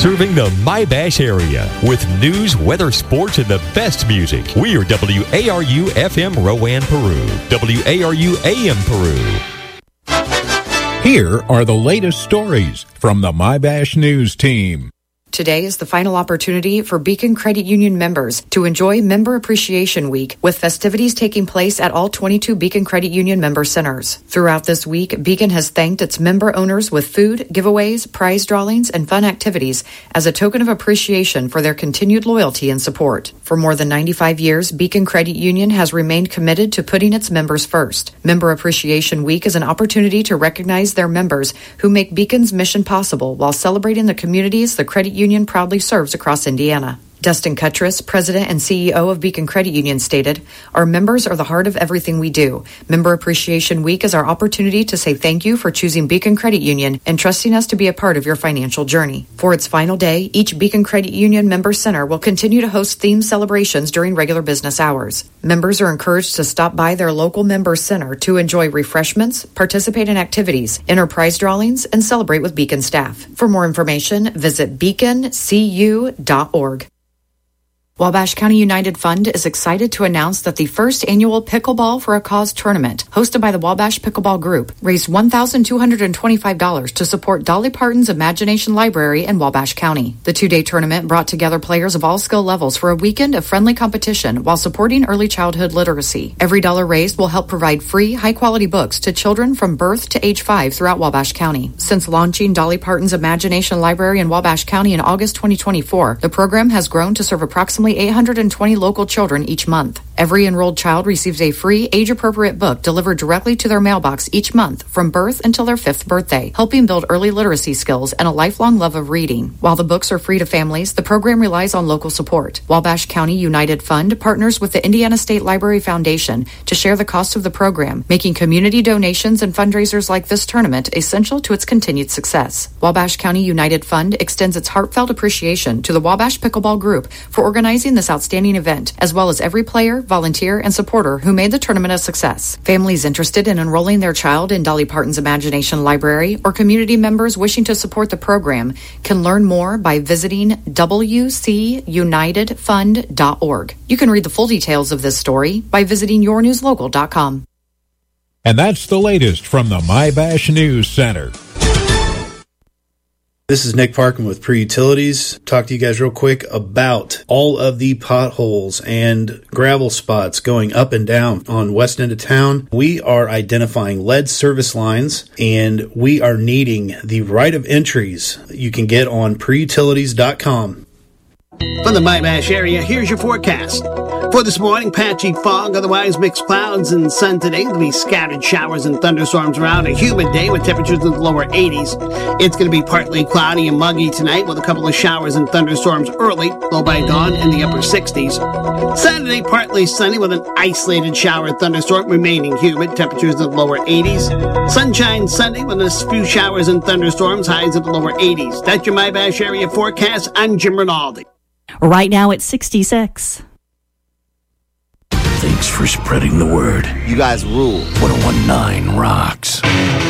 serving the My-Bash area with news, weather, sports, and the best music. We are WARU FM Rowan, Peru. WARU AM Peru. Here are the latest stories from the My-Bash News team. Today is the final opportunity for Beacon Credit Union members to enjoy Member Appreciation Week, with festivities taking place at all 22 Beacon Credit Union member centers. Throughout this week, Beacon has thanked its member owners with food, giveaways, prize drawings, and fun activities as a token of appreciation for their continued loyalty and support. For more than 95 years, Beacon Credit Union has remained committed to putting its members first. Member Appreciation Week is an opportunity to recognize their members who make Beacon's mission possible while celebrating the communities the credit union proudly serves across Indiana. Dustin Cuttress, President and CEO of Beacon Credit Union, stated, "Our members are the heart of everything we do. Member Appreciation Week is our opportunity to say thank you for choosing Beacon Credit Union and trusting us to be a part of your financial journey." For its final day, each Beacon Credit Union member center will continue to host themed celebrations during regular business hours. Members are encouraged to stop by their local member center to enjoy refreshments, participate in activities, enter prize drawings, and celebrate with Beacon staff. For more information, visit beaconcu.org. Wabash County United Fund is excited to announce that the first annual Pickleball for a Cause tournament, hosted by the Wabash Pickleball Group, raised $1,225 to support Dolly Parton's Imagination Library in Wabash County. The two-day tournament brought together players of all skill levels for a weekend of friendly competition while supporting early childhood literacy. Every dollar raised will help provide free, high-quality books to children from birth to age 5 throughout Wabash County. Since launching Dolly Parton's Imagination Library in Wabash County in August 2024, the program has grown to serve approximately 820 local children each month. Every enrolled child receives a free, age-appropriate book delivered directly to their mailbox each month from birth until their 5th birthday, helping build early literacy skills and a lifelong love of reading. While the books are free to families, the program relies on local support. Wabash County United Fund partners with the Indiana State Library Foundation to share the cost of the program, making community donations and fundraisers like this tournament essential to its continued success. Wabash County United Fund extends its heartfelt appreciation to the Wabash Pickleball Group for organizing this outstanding event, as well as every player, volunteer, and supporter who made the tournament a success. Families interested in enrolling their child in Dolly Parton's Imagination Library or community members wishing to support the program can learn more by visiting wcunitedfund.org. You can read the full details of this story by visiting yournewslocal.com. And that's the latest from the My-Bash News Center. This is Nick Parkin with Pre Utilities. Talk to you guys real quick about all of the potholes and gravel spots going up and down on west end of town. We are identifying lead service lines, and we are needing the right of entries you can get on preutilities.com. From the My-Bash area, here's your forecast. For this morning, patchy fog, otherwise mixed clouds and sun today. There'll be scattered showers and thunderstorms around. A humid day with temperatures in the lower 80s. It's going to be partly cloudy and muggy tonight with a couple of showers and thunderstorms early, low by dawn in the upper 60s. Saturday, partly sunny with an isolated shower and thunderstorm, remaining humid, temperatures in the lower 80s. Sunshine Sunday with a few showers and thunderstorms, highs in the lower 80s. That's your My-Bash area forecast. I'm Jim Rinaldi. Right now it's 66. Thanks for spreading the word. You guys rule. 1019 rocks.